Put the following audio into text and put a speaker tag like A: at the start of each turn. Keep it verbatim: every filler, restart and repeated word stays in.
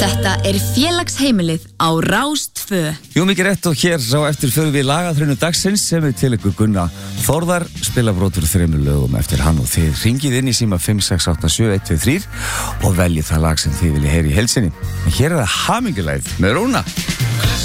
A: Þetta er félagsheimilið á Rás tvö.
B: Jú, mikið rétt og hér sá eftir förum við lagaþraunu dagsins sem er til ykkur Gunna Þórðar, spila brotur þremur lögum eftir hann og þið ringið inn í síma fimm sex átta sjö eitt tvö þrjú og veljið það lag sem þið viljið heyra í heilsinni. En hér er það hamingjulægð með Rúna.